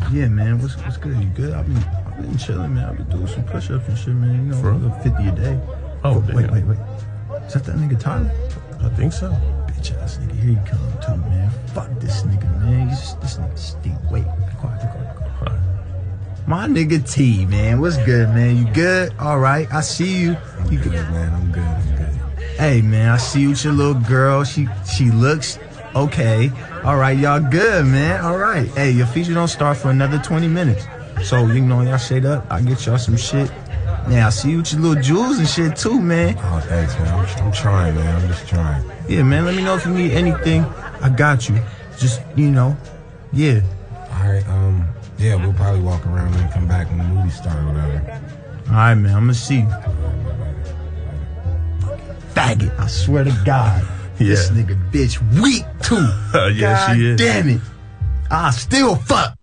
Yeah, man. What's good? You good? I've been chilling, man. I've been doing some push-ups and shit, man. You know, a little 50 a day. Oh, wait. Is that nigga Tyler? I think so. Bitch ass nigga, here he come too, man. Fuck this nigga, man. This nigga stink. Wait, quiet. Right. My nigga T, man. What's good, man? You good? All right. I see you. You good, man? I'm good. Hey, man. I see you with your little girl. She looks okay. All right, y'all good, man. All right. Hey, your feature don't start for another 20 minutes. So, you know, y'all shade up. I get y'all some shit. Man, I see you with your little jewels and shit too, man. Oh, thanks, man. I'm trying, man. I'm just trying. Yeah, man. Let me know if you need anything. I got you. Just, you know, yeah. All right, yeah, we'll probably walk around and come back when the movie starts or whatever. All right, man. I'm gonna see you. Faggot. I swear to God. Yeah. This nigga bitch weak too. Yeah, God she is. Damn it. I still fuck.